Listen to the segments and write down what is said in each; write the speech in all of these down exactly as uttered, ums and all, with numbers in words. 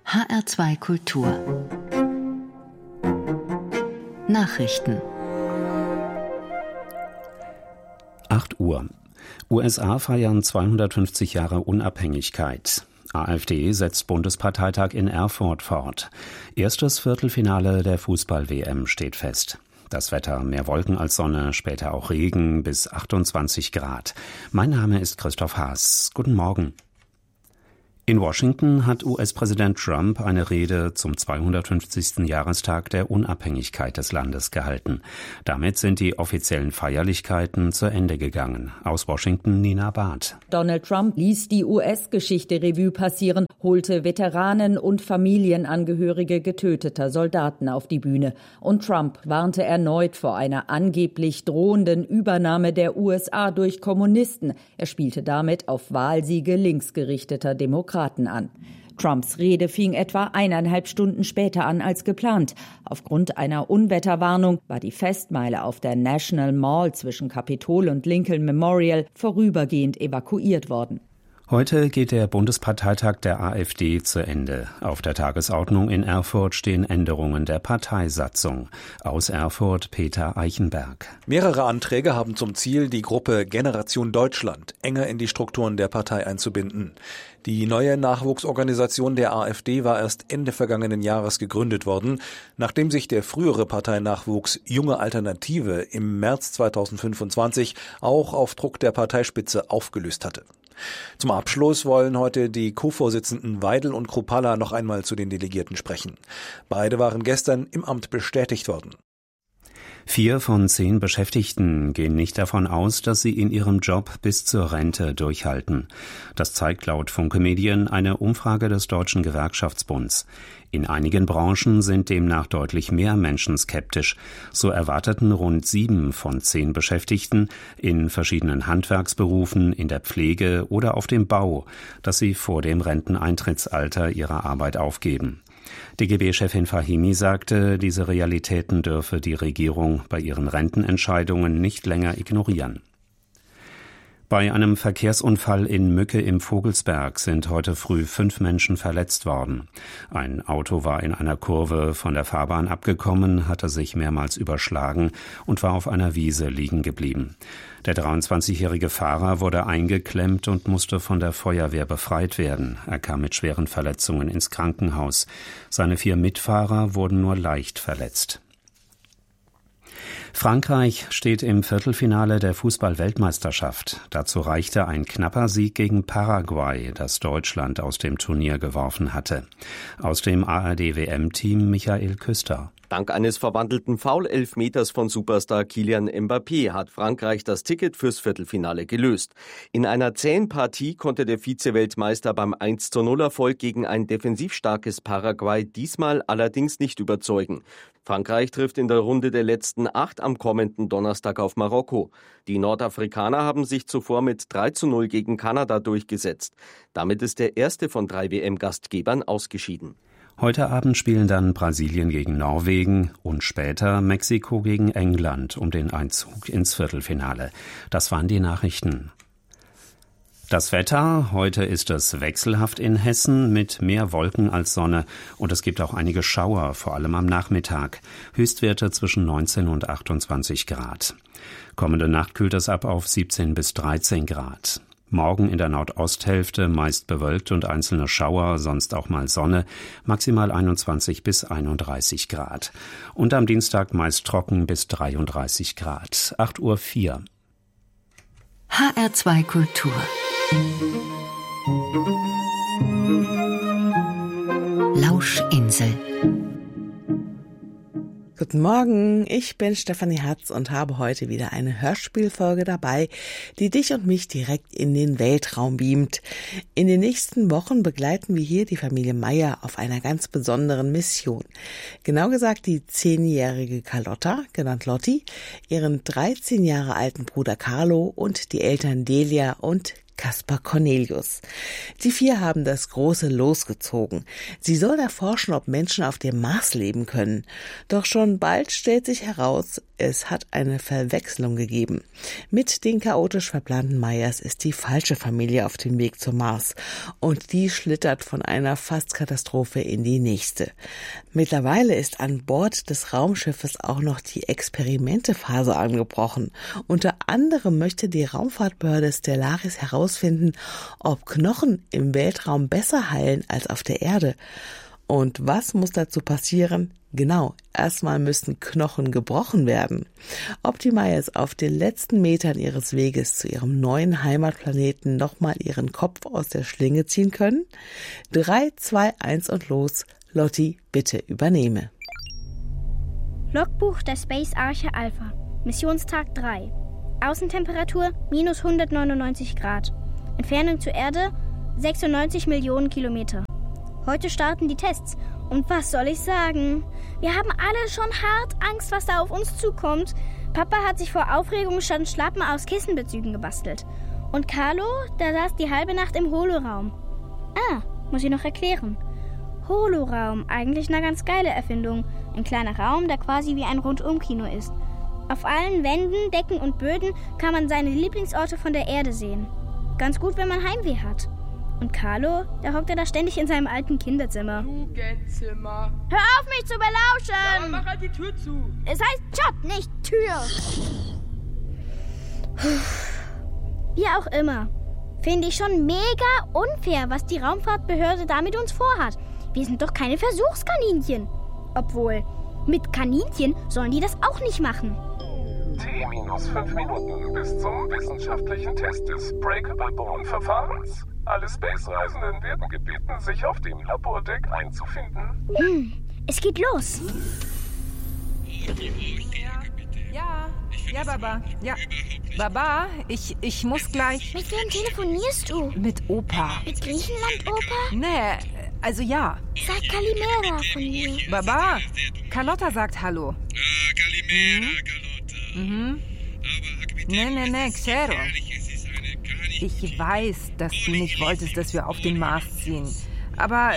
H R zwei Kultur Nachrichten. acht Uhr. U S A feiern zweihundertfünfzig Jahre Unabhängigkeit. AfD setzt Bundesparteitag in Erfurt fort. Erstes Viertelfinale der Fußball-W M steht fest. Das Wetter: mehr Wolken als Sonne, später auch Regen bis achtundzwanzig Grad. Mein Name ist Christoph Haas. Guten Morgen. In Washington hat U S-Präsident Trump eine Rede zum zweihundertfünfzigsten Jahrestag der Unabhängigkeit des Landes gehalten. Damit sind die offiziellen Feierlichkeiten zu Ende gegangen. Aus Washington Nina Barth. Donald Trump ließ die U S-Geschichte Revue passieren, holte Veteranen und Familienangehörige getöteter Soldaten auf die Bühne. Und Trump warnte erneut vor einer angeblich drohenden Übernahme der U S A durch Kommunisten. Er spielte damit auf Wahlsiege linksgerichteter Demokraten an. Trumps Rede fing etwa eineinhalb Stunden später an als geplant. Aufgrund einer Unwetterwarnung war die Festmeile auf der National Mall zwischen Kapitol und Lincoln Memorial vorübergehend evakuiert worden. Heute geht der Bundesparteitag der AfD zu Ende. Auf der Tagesordnung in Erfurt stehen Änderungen der Parteisatzung. Aus Erfurt Peter Eichenberg. Mehrere Anträge haben zum Ziel, die Gruppe Generation Deutschland enger in die Strukturen der Partei einzubinden. Die neue Nachwuchsorganisation der AfD war erst Ende vergangenen Jahres gegründet worden, nachdem sich der frühere Parteinachwuchs Junge Alternative im März zweitausendfünfundzwanzig auch auf Druck der Parteispitze aufgelöst hatte. Zum Abschluss wollen heute die Co-Vorsitzenden Weidel und Kruppalla noch einmal zu den Delegierten sprechen. Beide waren gestern im Amt bestätigt worden. Vier von zehn Beschäftigten gehen nicht davon aus, dass sie in ihrem Job bis zur Rente durchhalten. Das zeigt laut Funke Medien eine Umfrage des Deutschen Gewerkschaftsbunds. In einigen Branchen sind demnach deutlich mehr Menschen skeptisch. So erwarteten rund sieben von zehn Beschäftigten in verschiedenen Handwerksberufen, in der Pflege oder auf dem Bau, dass sie vor dem Renteneintrittsalter ihre Arbeit aufgeben. D G B-Chefin Fahimi sagte, diese Realitäten dürfe die Regierung bei ihren Rentenentscheidungen nicht länger ignorieren. Bei einem Verkehrsunfall in Mücke im Vogelsberg sind heute früh fünf Menschen verletzt worden. Ein Auto war in einer Kurve von der Fahrbahn abgekommen, hatte sich mehrmals überschlagen und war auf einer Wiese liegen geblieben. Der dreiundzwanzigjährige Fahrer wurde eingeklemmt und musste von der Feuerwehr befreit werden. Er kam mit schweren Verletzungen ins Krankenhaus. Seine vier Mitfahrer wurden nur leicht verletzt. Frankreich steht im Viertelfinale der Fußball-Weltmeisterschaft. Dazu reichte ein knapper Sieg gegen Paraguay, das Deutschland aus dem Turnier geworfen hatte. Aus dem A R D-W M-Team Michael Küster. Dank eines verwandelten Foul-Elfmeters von Superstar Kylian Mbappé hat Frankreich das Ticket fürs Viertelfinale gelöst. In einer zähen Partie konnte der Vize-Weltmeister beim eins zu null Erfolg gegen ein defensiv starkes Paraguay diesmal allerdings nicht überzeugen. Frankreich trifft in der Runde der letzten acht am kommenden Donnerstag auf Marokko. Die Nordafrikaner haben sich zuvor mit drei zu null gegen Kanada durchgesetzt. Damit ist der erste von drei W M-Gastgebern ausgeschieden. Heute Abend spielen dann Brasilien gegen Norwegen und später Mexiko gegen England um den Einzug ins Viertelfinale. Das waren die Nachrichten. Das Wetter: heute ist es wechselhaft in Hessen mit mehr Wolken als Sonne und es gibt auch einige Schauer, vor allem am Nachmittag. Höchstwerte zwischen neunzehn und achtundzwanzig Grad. Kommende Nacht kühlt es ab auf siebzehn bis dreizehn Grad. Morgen in der Nordosthälfte meist bewölkt und einzelne Schauer, sonst auch mal Sonne, maximal einundzwanzig bis einunddreißig Grad. Und am Dienstag meist trocken bis dreiunddreißig Grad. acht Uhr vier. H R zwei Kultur Lauschinsel. Guten Morgen, ich bin Stefanie Hatz und habe heute wieder eine Hörspielfolge dabei, die dich und mich direkt in den Weltraum beamt. In den nächsten Wochen begleiten wir hier die Familie Meyer auf einer ganz besonderen Mission. Genau gesagt die zehnjährige Carlotta, genannt Lotti, ihren dreizehn Jahre alten Bruder Carlo und die Eltern Delia und Caspar Cornelius. Die vier haben das große Los gezogen. Sie sollen erforschen, ob Menschen auf dem Mars leben können. Doch schon bald stellt sich heraus, es hat eine Verwechslung gegeben. Mit den chaotisch verplanten Meyers ist die falsche Familie auf dem Weg zum Mars. Und die schlittert von einer Fastkatastrophe in die nächste. Mittlerweile ist an Bord des Raumschiffes auch noch die Experimentephase angebrochen. Unter anderem möchte die Raumfahrtbehörde Stellaris herausfinden, ob Knochen im Weltraum besser heilen als auf der Erde. Und was muss dazu passieren? Genau, erstmal müssen Knochen gebrochen werden. Ob die Meyers auf den letzten Metern ihres Weges zu ihrem neuen Heimatplaneten nochmal ihren Kopf aus der Schlinge ziehen können? Drei, zwei, eins und los. Lotti, bitte übernehme. Logbuch der Space Arche Alpha. Missionstag drei. Außentemperatur minus hundertneunundneunzig Grad. Entfernung zur Erde sechsundneunzig Millionen Kilometer. Heute starten die Tests. Und was soll ich sagen? Wir haben alle schon hart Angst, was da auf uns zukommt. Papa hat sich vor Aufregung schon Schlappen aus Kissenbezügen gebastelt. Und Carlo, der saß die halbe Nacht im Holoraum. Ah, muss ich noch erklären. Holoraum, eigentlich eine ganz geile Erfindung. Ein kleiner Raum, der quasi wie ein Rundumkino ist. Auf allen Wänden, Decken und Böden kann man seine Lieblingsorte von der Erde sehen. Ganz gut, wenn man Heimweh hat. Und Carlo, der hockt ja da ständig in seinem alten Kinderzimmer. Jugendzimmer. Hör auf, mich zu belauschen! Ja, mach halt die Tür zu. Es heißt Job, nicht Tür. Wie auch immer. Finde ich schon mega unfair, was die Raumfahrtbehörde da mit uns vorhat. Wir sind doch keine Versuchskaninchen. Obwohl, mit Kaninchen sollen die das auch nicht machen. T minus fünf Minuten bis zum wissenschaftlichen Test des Breakable-Bone-Verfahrens. Alle Space-Reisenden werden gebeten, sich auf dem Labordeck einzufinden. Hm, es geht los. Ja, ja, ja, Baba. Ja, Baba, ich, ich muss gleich... Mit wem telefonierst du? Mit Opa. Mit Griechenland-Opa? Nee, also ja. Sag Kalimera von mir. Baba, Carlotta sagt Hallo. Ah, Kalimera, mhm. Carlotta. Mhm. Aber Nee, nee, nee, Xero. Ich weiß, dass du nicht wolltest, dass wir auf den Mars ziehen. Aber...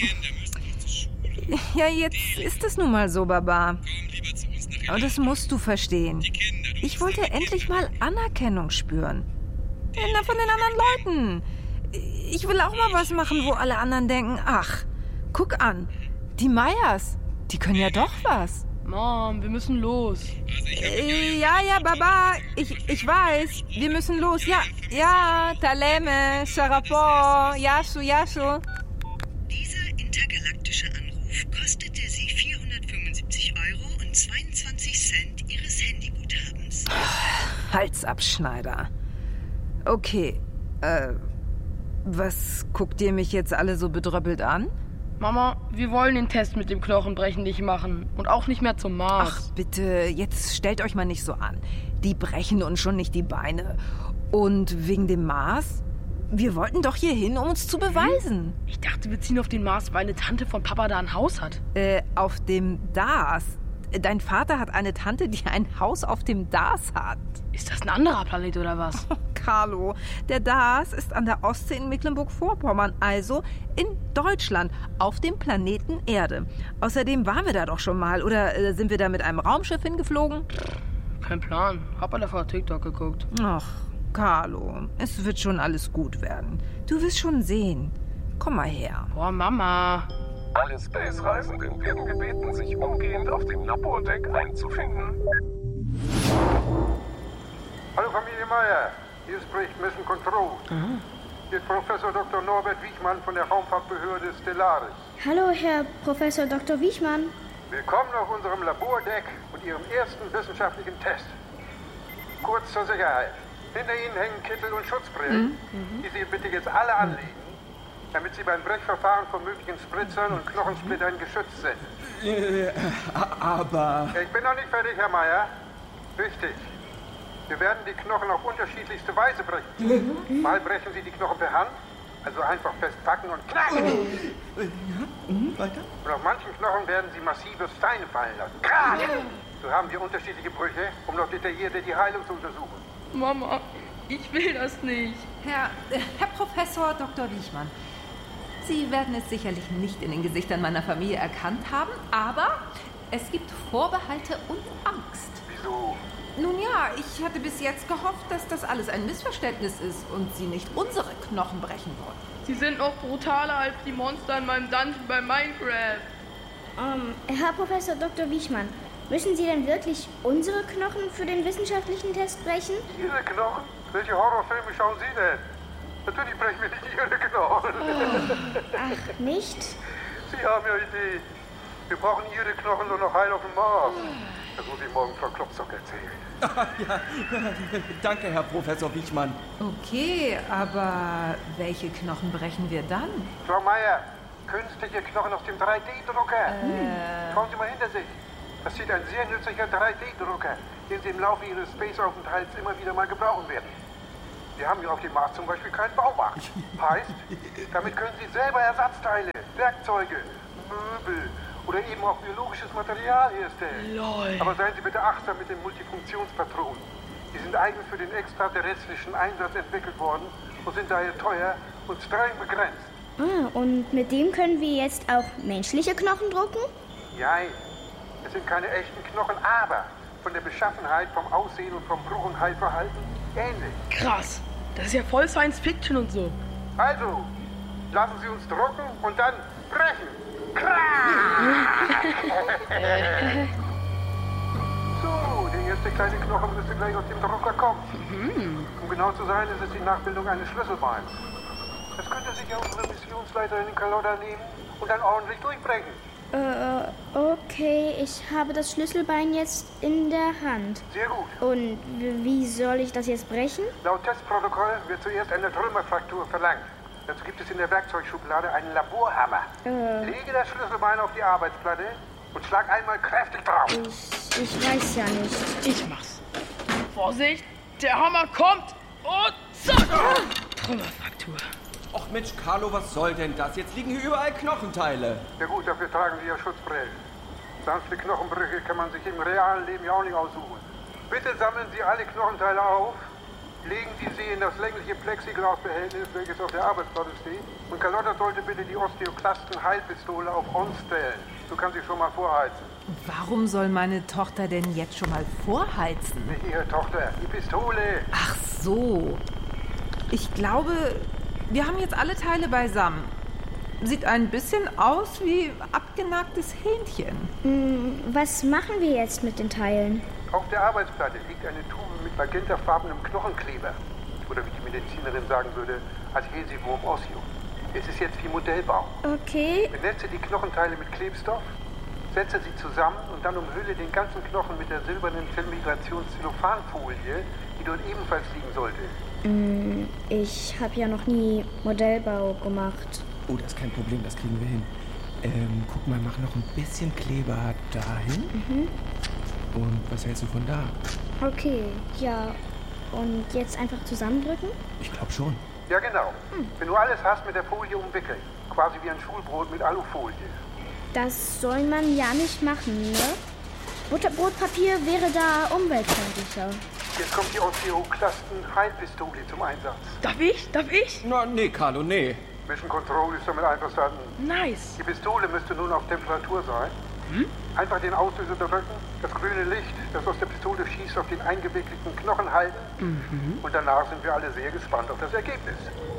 Ja, jetzt ist es nun mal so, Baba. Aber das musst du verstehen. Ich wollte endlich mal Anerkennung spüren. Ja, von den anderen Leuten. Ich will auch mal was machen, wo alle anderen denken, ach, guck an, die Meyers, die können ja doch was. Mom, wir müssen los. Äh, ja, ja, Baba, ich, ich weiß, wir müssen los. Ja, ja, Taleme, Sharapon, Yashu, Yashu. Dieser intergalaktische Anruf kostete Sie vierhundertfünfundsiebzig Euro und zweiundzwanzig Cent Ihres Handyguthabens. Halsabschneider. Okay, äh, was guckt ihr mich jetzt alle so bedröppelt an? Mama, wir wollen den Test mit dem Knochenbrechen nicht machen und auch nicht mehr zum Mars. Ach bitte, jetzt stellt euch mal nicht so an. Die brechen uns schon nicht die Beine. Und wegen dem Mars? Wir wollten doch hier hin, um uns zu beweisen. Ich dachte, wir ziehen auf den Mars, weil eine Tante von Papa da ein Haus hat. Äh, auf dem Dars. Dein Vater hat eine Tante, die ein Haus auf dem Dars hat. Ist das ein anderer Planet oder was? Carlo, der Dars ist an der Ostsee in Mecklenburg-Vorpommern, also in Deutschland, auf dem Planeten Erde. Außerdem waren wir da doch schon mal, oder äh, sind wir da mit einem Raumschiff hingeflogen? Kein Plan. Hab mal davor TikTok geguckt. Ach, Carlo, es wird schon alles gut werden. Du wirst schon sehen. Komm mal her. Boah, Mama. Alle Space-Reisenden werden gebeten, sich umgehend auf dem Labordeck einzufinden. Hallo Familie Meyer, hier spricht Mission Control. Aha. Hier ist Professor Doktor Norbert Wiechmann von der Raumfahrtbehörde Stellaris. Hallo, Herr Professor Doktor Wiechmann. Willkommen auf unserem Labordeck und Ihrem ersten wissenschaftlichen Test. Kurz zur Sicherheit. Hinter Ihnen hängen Kittel und Schutzbrillen, mhm. die Sie bitte jetzt alle anlegen, damit Sie beim Brechverfahren von möglichen Spritzern und Knochensplittern geschützt sind. Äh, aber... Ich bin noch nicht fertig, Herr Meyer. Richtig. Wir werden die Knochen auf unterschiedlichste Weise brechen. Mhm. Mal brechen Sie die Knochen per Hand, also einfach festpacken und knacken. Ja, mhm, weiter. Und auf manchen Knochen werden Sie massive Steine fallen lassen. Krach! So haben wir unterschiedliche Brüche, um noch detaillierter die Heilung zu untersuchen. Mama, ich will das nicht. Herr, äh, Herr Professor Doktor Wiechmann, Sie werden es sicherlich nicht in den Gesichtern meiner Familie erkannt haben, aber es gibt Vorbehalte und Angst. Wieso? Nun ja, ich hatte bis jetzt gehofft, dass das alles ein Missverständnis ist und Sie nicht unsere Knochen brechen wollen. Sie sind noch brutaler als die Monster in meinem Dungeon bei Minecraft. Ähm, Herr Professor Doktor Wiechmann, müssen Sie denn wirklich unsere Knochen für den wissenschaftlichen Test brechen? Ihre Knochen? Welche Horrorfilme schauen Sie denn? Natürlich brechen wir nicht Ihre Knochen. Oh. Ach, nicht? Sie haben ja Idee. Wir brauchen Ihre Knochen nur noch heil auf dem Mars. Das muss ich morgen Frau Klopstock erzählen. Ja, danke, Herr Professor Wiechmann. Okay, aber welche Knochen brechen wir dann? Frau Meier, künstliche Knochen aus dem drei D-Drucker. Äh. Schauen Sie mal hinter sich. Das sieht ein sehr nützlicher drei D-Drucker, den Sie im Laufe Ihres Space-Aufenthalts immer wieder mal gebrauchen werden. Sie haben ja auf dem Mars zum Beispiel keinen Baumarkt. Heißt, damit können Sie selber Ersatzteile, Werkzeuge, Möbel oder eben auch biologisches Material herstellen. Lol. Aber seien Sie bitte achtsam mit den Multifunktionspatronen. Die sind eigens für den extraterrestrischen Einsatz entwickelt worden und sind daher teuer und streng begrenzt. Ah, und mit dem können wir jetzt auch menschliche Knochen drucken? Nein, es sind keine echten Knochen, aber von der Beschaffenheit, vom Aussehen und vom Bruch- und Heilverhalten ähnlich. Krass, das ist ja voll Science Fiction und so. Also, lassen Sie uns drucken und dann brechen. So, der erste kleine Knochen müsste gleich aus dem Drucker kommen. Mhm. Um genau zu sein, ist es die Nachbildung eines Schlüsselbeins. Das könnte sich ja unsere Missionsleiterin Carlotta nehmen und dann ordentlich durchbrechen. Äh, okay, ich habe das Schlüsselbein jetzt in der Hand. Sehr gut. Und wie soll ich das jetzt brechen? Laut Testprotokoll wird zuerst eine Trümmerfraktur verlangt. Dazu gibt es in der Werkzeugschublade einen Laborhammer. Äh. Lege das Schlüsselbein auf die Arbeitsplatte und schlag einmal kräftig drauf. Ich, ich weiß ja nicht. Ich mach's. Vorsicht, der Hammer kommt und zack! Ah. Trümmerfraktur. Och Mensch, Carlo, was soll denn das? Jetzt liegen hier überall Knochenteile. Ja gut, dafür tragen Sie ja Schutzbrillen. Sanfte Knochenbrüche kann man sich im realen Leben ja auch nicht aussuchen. Bitte sammeln Sie alle Knochenteile auf, legen Sie sie in das längliche Plexiglasbehältnis, welches auf der Arbeitsplatte steht. Und Carlotta sollte bitte die Osteoklasten-Heilpistole auf On stellen. So kann sie schon mal vorheizen. Warum soll meine Tochter denn jetzt schon mal vorheizen? Nicht Ihre Tochter, die Pistole. Ach so. Ich glaube, wir haben jetzt alle Teile beisammen. Sieht ein bisschen aus wie abgenagtes Hähnchen. Hm, was machen wir jetzt mit den Teilen? Auf der Arbeitsplatte liegt eine Tube mit magentafarbenem Knochenkleber. Oder wie die Medizinerin sagen würde, Adhesivum osseo. Es ist jetzt wie Modellbau. Okay. Benetze die Knochenteile mit Klebstoff, setze sie zusammen und dann umhülle den ganzen Knochen mit der silbernen Filmigrations-Zellophanfolie, die dort ebenfalls liegen sollte. Hm, ich habe ja noch nie Modellbau gemacht. Oh, das ist kein Problem, das kriegen wir hin. Ähm, guck mal, mach noch ein bisschen Kleber dahin. Mhm. Und was hältst du von da? Okay, ja. Und jetzt einfach zusammendrücken? Ich glaube schon. Ja, genau. Hm. Wenn du alles hast, mit der Folie umwickeln. Quasi wie ein Schulbrot mit Alufolie. Das soll man ja nicht machen, ne? Butterbrotpapier wäre da umweltfreundlicher. Jetzt kommt die Osteoklasten-Heilpistole zum Einsatz. Darf ich? Darf ich? Na, nee, Carlo, nee. Mission Control ist damit einverstanden. Nice. Die Pistole müsste nun auf Temperatur sein. Hm? Einfach den Auslöser drücken, das grüne Licht, das aus der Pistole schießt, auf den eingewickelten Knochen halten. Mhm. Und danach sind wir alle sehr gespannt auf das Ergebnis.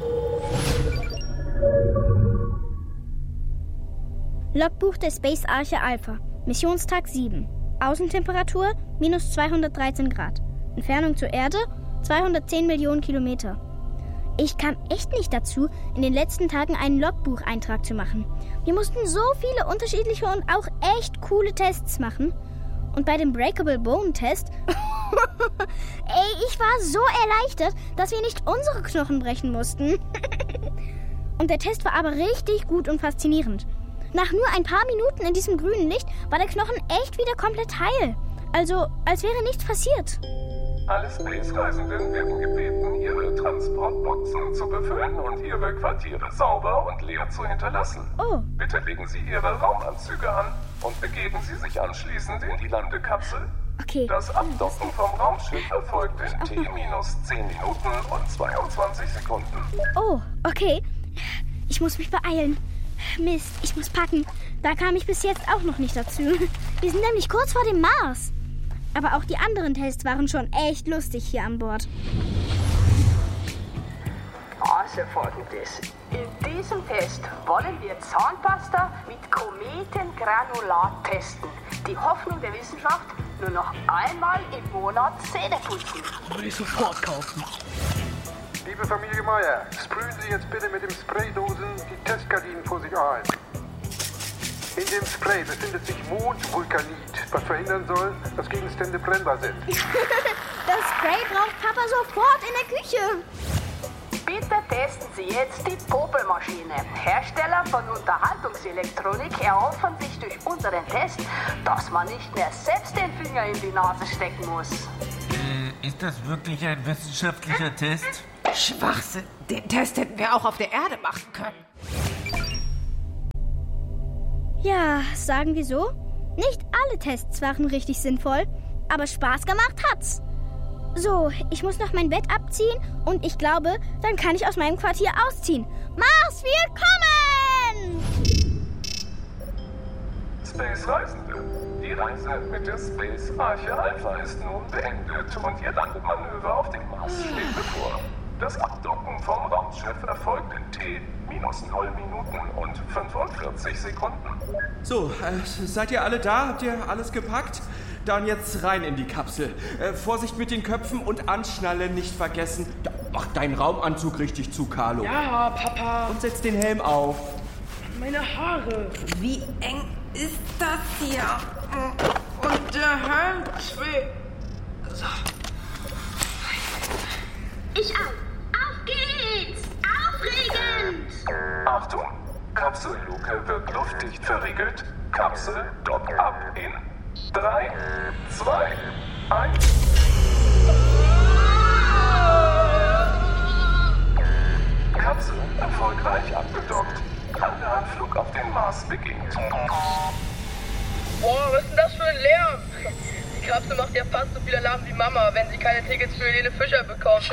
Logbuch der Space Arche Alpha. Missionstag sieben. Außentemperatur minus zweihundertdreizehn Grad. Entfernung zur Erde zweihundertzehn Millionen Kilometer. Ich kam echt nicht dazu, in den letzten Tagen einen Logbucheintrag zu machen. Wir mussten so viele unterschiedliche und auch echt coole Tests machen. Und bei dem Breakable Bone Test... Ey, ich war so erleichtert, dass wir nicht unsere Knochen brechen mussten. Und der Test war aber richtig gut und faszinierend. Nach nur ein paar Minuten in diesem grünen Licht war der Knochen echt wieder komplett heil. Also, als wäre nichts passiert. Alle Space-Reisenden werden gebeten, ihre Transportboxen zu befüllen und ihre Quartiere sauber und leer zu hinterlassen. Oh. Bitte legen Sie Ihre Raumanzüge an und begeben Sie sich anschließend in die Landekapsel, Okay. Das Abdocken vom Raumschiff erfolgt in T minus zehn Minuten und zweiundzwanzig Sekunden. Oh, okay. Ich muss mich beeilen. Mist, ich muss packen. Da kam ich bis jetzt auch noch nicht dazu. Wir sind nämlich kurz vor dem Mars. Aber auch die anderen Tests waren schon echt lustig hier an Bord. Also folgendes. In diesem Test wollen wir Zahnpasta mit Kometengranulat testen. Die Hoffnung der Wissenschaft, nur noch einmal im Monat Zähne putzen. Würde ich sofort kaufen. Liebe Familie Meier, sprühen Sie jetzt bitte mit dem Spraydosen die Testgardinen vor sich ein. In dem Spray befindet sich Mondvulkanit, was verhindern soll, dass Gegenstände brennbar sind. Das Spray braucht Papa sofort in der Küche. Bitte testen Sie jetzt die Popelmaschine. Hersteller von Unterhaltungselektronik erhoffen sich durch unseren Test, dass man nicht mehr selbst den Finger in die Nase stecken muss. Äh, ist das wirklich ein wissenschaftlicher Test? Schwachsinn. Den Test hätten wir auch auf der Erde machen können. Ja, sagen wir so. Nicht alle Tests waren richtig sinnvoll, aber Spaß gemacht hat's. So, ich muss noch mein Bett abziehen und ich glaube, dann kann ich aus meinem Quartier ausziehen. Mars, wir kommen! Space-Reisende. Die Reise mit der Space Arche Alpha ist nun beendet und Ihr Landemanöver auf dem Mars steht bevor. Das Abdocken vom Raumschiff erfolgt in T minus null Minuten und fünfundvierzig Sekunden. So, äh, seid ihr alle da? Habt ihr alles gepackt? Dann jetzt rein in die Kapsel. Äh, Vorsicht mit den Köpfen und Anschnallen nicht vergessen. Da, mach deinen Raumanzug richtig zu, Carlo. Ja, Papa. Und setz den Helm auf. Meine Haare. Wie eng ist das hier? Und der Helm schwebt. So. Ich auch. Auf geht's! Aufregend! Achtung! Kapselluke wird luftdicht verriegelt. Kapsel dockt ab in drei, zwei, eins. Kapsel erfolgreich abgedockt. Landeanflug auf den Mars beginnt. Boah, was ist denn das für ein Lärm? Die Kapsel macht ja fast so viel Alarm wie Mama, wenn sie keine Tickets für Helene Fischer bekommt.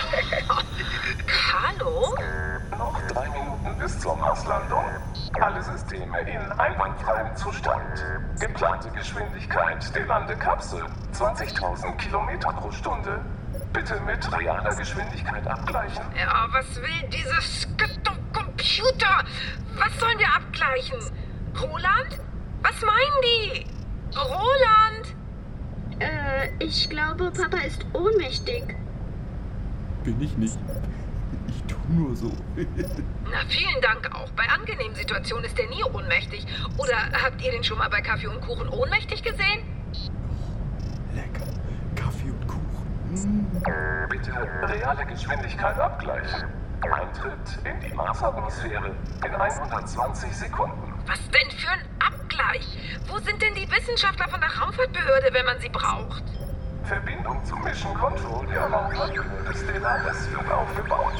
Hallo? Noch drei Minuten bis zur Marslandung. Alle Systeme in einwandfreiem Zustand. Geplante Geschwindigkeit der Landekapsel zwanzigtausend Kilometer pro Stunde. Bitte mit realer Geschwindigkeit abgleichen. Ja, was will dieses Computer? Was sollen wir abgleichen? Roland? Was meinen die? Roland? Äh, ich glaube, Papa ist ohnmächtig. Bin ich nicht. Ich tu nur so. Na, vielen Dank auch. Bei angenehmen Situationen ist er nie ohnmächtig. Oder habt ihr den schon mal bei Kaffee und Kuchen ohnmächtig gesehen? Lecker. Kaffee und Kuchen. Mm. Bitte reale Geschwindigkeit abgleichen. Eintritt in die Marsatmosphäre in hundertzwanzig Sekunden. Was denn für ein Abgleich? Wo sind denn die Wissenschaftler von der Raumfahrtbehörde, wenn man sie braucht? Verbindung zum Mission Control der Raumfahrtbehörde Stellaris wird aufgebaut.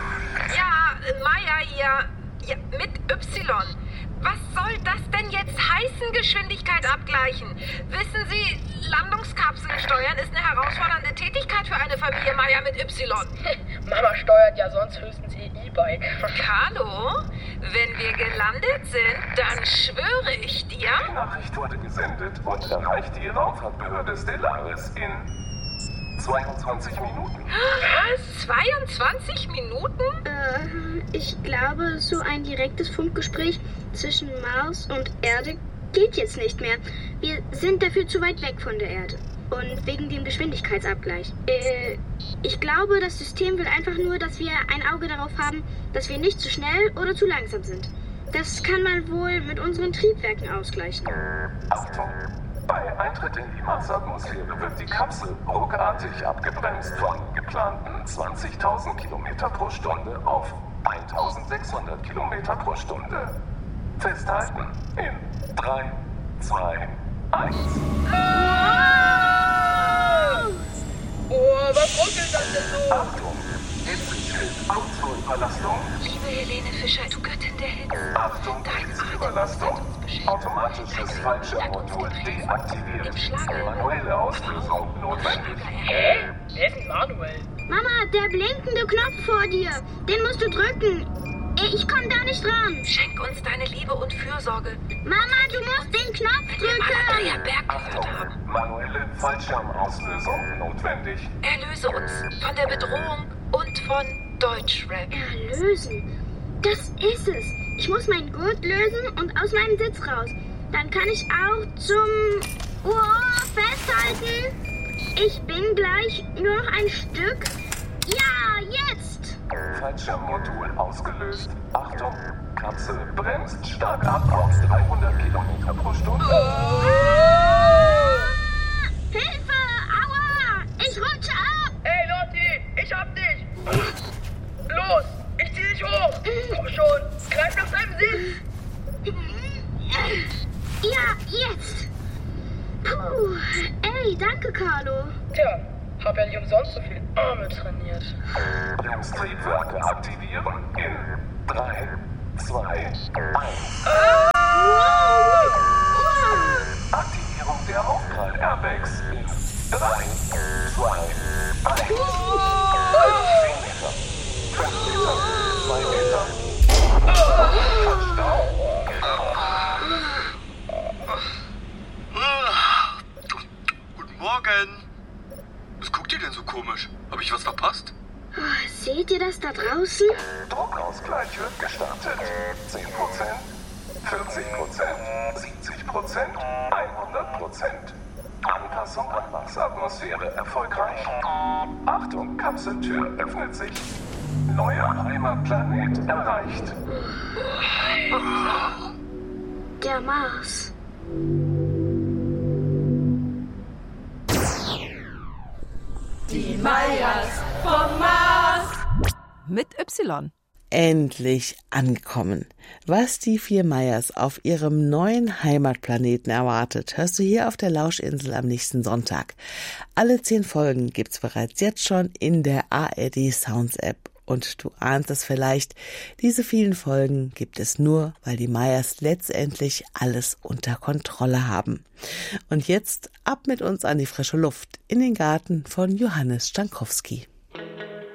Ja, Maya hier. Ja, mit Y. Was soll das denn jetzt heißen, Geschwindigkeit abgleichen? Wissen Sie, Landungskapseln steuern ist eine herausfordernde Tätigkeit für eine Familie Maya mit Y. Mama steuert ja sonst höchstens ihr E-Bike. Carlo, wenn wir gelandet sind, dann schwöre ich dir... Die Nachricht wurde gesendet und erreicht die Raumfahrtbehörde Stellaris in zweiundzwanzig Minuten. Was? zweiundzwanzig Minuten? Äh, ich glaube, so ein direktes Funkgespräch zwischen Mars und Erde geht jetzt nicht mehr. Wir sind dafür zu weit weg von der Erde. Und wegen dem Geschwindigkeitsabgleich. Äh, ich glaube, das System will einfach nur, dass wir ein Auge darauf haben, dass wir nicht zu schnell oder zu langsam sind. Das kann man wohl mit unseren Triebwerken ausgleichen. Achtung! Bei Eintritt in die Marsatmosphäre wird die Kapsel ruckartig abgebremst von geplanten zwanzigtausend Kilometer pro Stunde auf eintausendsechshundert Kilometer pro Stunde. Festhalten in drei, zwei, eins. Oh, was ruckelt das denn so? Achtung! Hitzeschild, Autoüberlastung. Liebe Helene Fischer, du Göttin der Hitze. Achtung, dein Überlastung. Automatisches Fallschirmmodul deaktiviert. Manuelle Auslösung notwendig. Hä? Wer ist denn Manuel? Mama, der blinkende Knopf vor dir. Den musst du drücken. Ich komm da nicht ran. Schenk uns deine Liebe und Fürsorge. Mama, du musst den Knopf drücken. Achtung, manuelle Fallschirmauslösung notwendig. Erlöse uns von der Bedrohung und von Deutschrap. Erlösen? Das ist es. Ich muss meinen Gurt lösen und aus meinem Sitz raus. Dann kann ich auch zum... Oh, festhalten. Ich bin gleich nur noch ein Stück. Ja, jetzt! Fallschirmmodul ausgelöst. Achtung, Kapsel bremst stark ab auf dreihundert Kilometer pro Stunde. Oh! Hilfe! Aua! Ich rutsche ab! Hey, Lotti, ich hab dich! Los, ich zieh dich hoch! Komm schon, greif nach deinem Sitz! Ja, jetzt! Puh, ey, danke, Carlo. Tja, hab ja nicht umsonst so viel Arme trainiert. Bremstriebwerke aktivieren in drei, zwei, eins. Ah! Wow! Wow! Aktivierung der Aufprall-Airbags in drei, zwei, eins. zehn Meter, fünf Meter, zwei Meter. Touchdown. Guten Morgen. Was guckt ihr denn so komisch? Habe ich was verpasst? Oh, seht ihr das da draußen? Druckausgleich wird gestartet. zehn Prozent, vierzig Prozent, siebzig Prozent, hundert Prozent. Anpassung an Marsatmosphäre erfolgreich. Achtung, Kapseltür öffnet sich. Neuer Heimatplanet erreicht. Der Mars. Die Meyers vom Mars. Mit Y. Endlich angekommen. Was die vier Meyers auf ihrem neuen Heimatplaneten erwartet, hörst du hier auf der Lauschinsel am nächsten Sonntag. Alle zehn Folgen gibt's bereits jetzt schon in der A R D Sounds App. Und du ahnst es vielleicht, diese vielen Folgen gibt es nur, weil die Meyers letztendlich alles unter Kontrolle haben. Und jetzt ab mit uns an die frische Luft in den Garten von Johannes Stankowski.